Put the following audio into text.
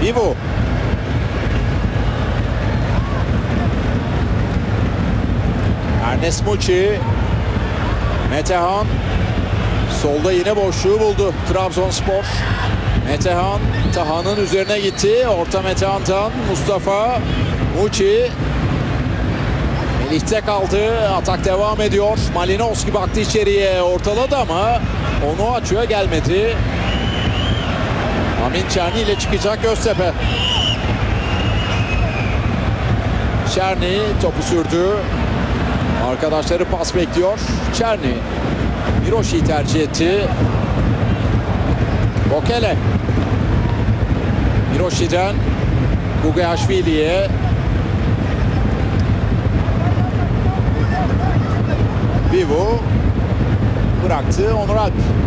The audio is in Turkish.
Vivu. Ernest Muçi. Metehan. Solda yine boşluğu buldu Trabzonspor. Metehan, Tahan'ın üzerine gitti. Orta Metehan'dan Mustafa. Muçi. Melih'te kaldı. Atak devam ediyor. Malinovski baktı içeriye. Ortaladı ama onu açığa gelmedi. Amin Çerni ile çıkacak Göztepe. Çerni topu sürdü. Arkadaşları pas bekliyor. Çerni. Miroşi'yi tercih etti. Bokele. Miroşi'den Gugaashvili'ye. Vivu bıraktı. Onur Alp.